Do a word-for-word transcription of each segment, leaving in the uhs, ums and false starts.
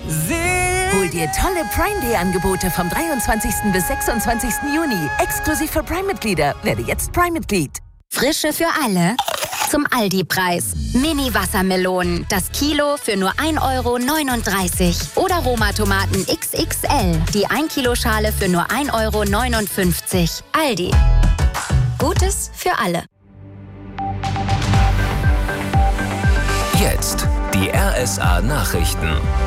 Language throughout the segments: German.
Hol dir tolle Prime Day Angebote vom dreiundzwanzigsten bis sechsundzwanzigsten Juni. Exklusiv für Prime-Mitglieder. Werde jetzt Prime-Mitglied. Frische für alle zum Aldi-Preis. Mini-Wassermelonen, das Kilo für nur ein Euro neununddreißig. Oder Roma-Tomaten X X L, die ein Kilo Schale für nur ein Euro neunundfünfzig. Aldi. Gutes für alle. Jetzt die R S A-Nachrichten.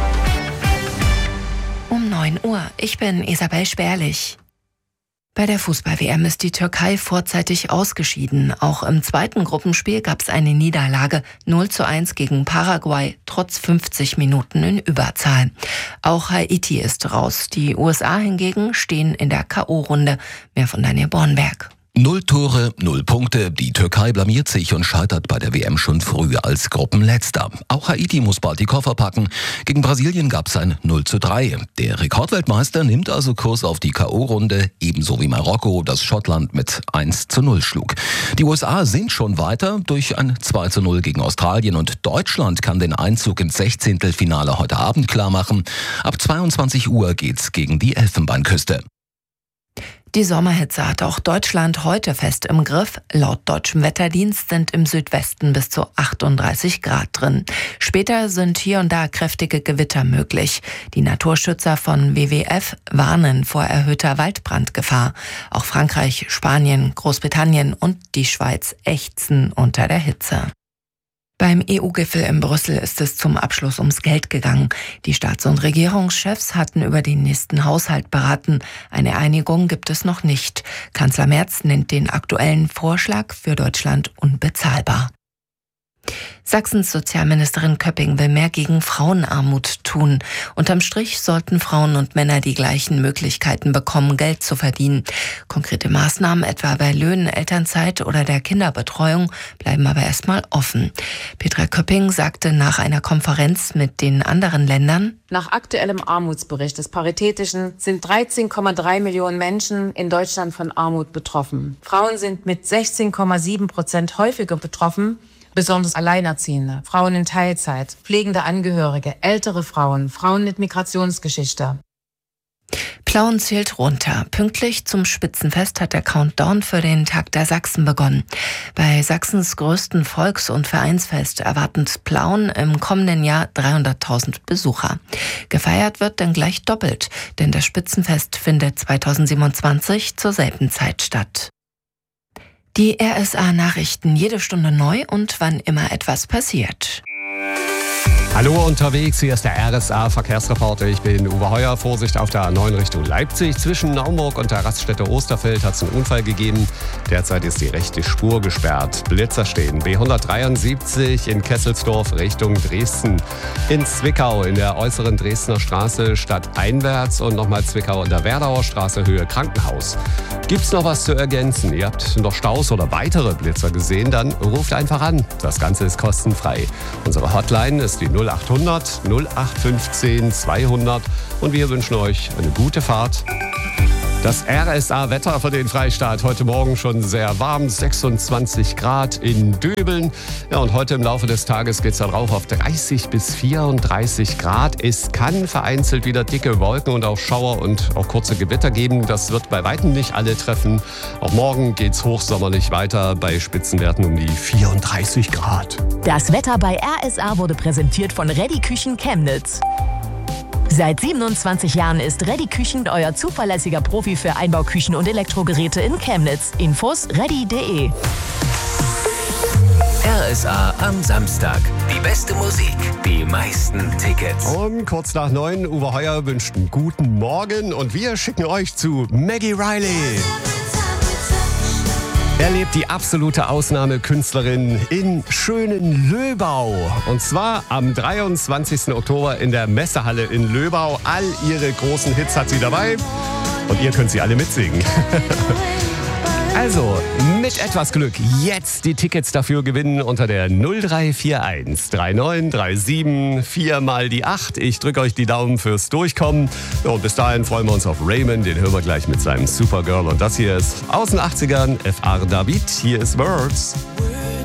Um neun Uhr. Ich bin Isabel Sperlich. Bei der Fußball-W M ist die Türkei vorzeitig ausgeschieden. Auch im zweiten Gruppenspiel gab es eine Niederlage, null zu eins gegen Paraguay, trotz fünfzig Minuten in Überzahl. Auch Haiti ist raus. Die U S A hingegen stehen in der K O-Runde. Mehr von Daniel Bornberg. Null Tore, null Punkte. Die Türkei blamiert sich und scheitert bei der W M schon früh als Gruppenletzter. Auch Haiti muss bald die Koffer packen. Gegen Brasilien gab es ein null zu drei. Der Rekordweltmeister nimmt also Kurs auf die K O-Runde, ebenso wie Marokko, das Schottland mit eins zu null schlug. Die U S A sind schon weiter durch ein zwei zu null gegen Australien und Deutschland kann den Einzug ins Sechzehntelfinale heute Abend klarmachen. Ab zweiundzwanzig Uhr geht's gegen die Elfenbeinküste. Die Sommerhitze hat auch Deutschland heute fest im Griff. Laut deutschem Wetterdienst sind im Südwesten bis zu achtunddreißig Grad drin. Später sind hier und da kräftige Gewitter möglich. Die Naturschützer von W W F warnen vor erhöhter Waldbrandgefahr. Auch Frankreich, Spanien, Großbritannien und die Schweiz ächzen unter der Hitze. Beim E U-Gipfel in Brüssel ist es zum Abschluss ums Geld gegangen. Die Staats- und Regierungschefs hatten über den nächsten Haushalt beraten. Eine Einigung gibt es noch nicht. Kanzler Merz nennt den aktuellen Vorschlag für Deutschland unbezahlbar. Sachsens Sozialministerin Köpping will mehr gegen Frauenarmut tun. Unterm Strich sollten Frauen und Männer die gleichen Möglichkeiten bekommen, Geld zu verdienen. Konkrete Maßnahmen, etwa bei Löhnen, Elternzeit oder der Kinderbetreuung, bleiben aber erstmal offen. Petra Köpping sagte nach einer Konferenz mit den anderen Ländern: Nach aktuellem Armutsbericht des Paritätischen sind dreizehn Komma drei Millionen Menschen in Deutschland von Armut betroffen. Frauen sind mit sechzehn Komma sieben Prozent häufiger betroffen. Besonders Alleinerziehende, Frauen in Teilzeit, pflegende Angehörige, ältere Frauen, Frauen mit Migrationsgeschichte. Plauen zählt runter. Pünktlich zum Spitzenfest hat der Countdown für den Tag der Sachsen begonnen. Bei Sachsens größten Volks- und Vereinsfest erwarten Plauen im kommenden Jahr dreihunderttausend Besucher. Gefeiert wird dann gleich doppelt, denn das Spitzenfest findet zweitausendsiebenundzwanzig zur selben Zeit statt. Die R S A-Nachrichten jede Stunde neu und wann immer etwas passiert. Hallo unterwegs, hier ist der R S A-Verkehrsreporter. Ich bin Uwe Heuer. Vorsicht auf der A neun Richtung Leipzig. Zwischen Naumburg und der Raststätte Osterfeld hat es einen Unfall gegeben. Derzeit ist die rechte Spur gesperrt. Blitzer stehen. B hundertdreiundsiebzig in Kesselsdorf Richtung Dresden. In Zwickau in der äußeren Dresdner Straße stadteinwärts und nochmal Zwickau in der Werdauer Straße Höhe Krankenhaus. Gibt's noch was zu ergänzen? Ihr habt noch Staus oder weitere Blitzer gesehen? Dann ruft einfach an. Das Ganze ist kostenfrei. Unsere Hotline ist die null achthundert null acht fünfzehn zweihundert und wir wünschen euch eine gute Fahrt. Das R S A-Wetter für den Freistaat. Heute Morgen schon sehr warm, sechsundzwanzig Grad in Döbeln. Ja, und heute im Laufe des Tages geht es dann rauf auf dreißig bis vierunddreißig Grad. Es kann vereinzelt wieder dicke Wolken und auch Schauer und auch kurze Gewitter geben. Das wird bei weitem nicht alle treffen. Auch morgen geht es hochsommerlich weiter bei Spitzenwerten um die vierunddreißig Grad. Das Wetter bei R S A wurde präsentiert von Reddy Küchen Chemnitz. Seit siebenundzwanzig Jahren ist Reddy Küchen euer zuverlässiger Profi für Einbauküchen und Elektrogeräte in Chemnitz. Infos reddy punkt de. R S A am Samstag. Die beste Musik, die meisten Tickets. Um kurz nach neun, Uwe Heuer wünscht einen guten Morgen und wir schicken euch zu Maggie Riley. Erlebt die absolute Ausnahmekünstlerin in schönen Löbau. Und zwar am dreiundzwanzigsten Oktober in der Messehalle in Löbau. All ihre großen Hits hat sie dabei. Und ihr könnt sie alle mitsingen. Also, mit etwas Glück jetzt die Tickets dafür gewinnen unter der null drei vier eins drei neun drei sieben vier mal die acht. Ich drücke euch die Daumen fürs Durchkommen. Und bis dahin freuen wir uns auf Raymond. Den hören wir gleich mit seinem Supergirl. Und das hier ist aus den achtzigern F R David. Hier ist Words.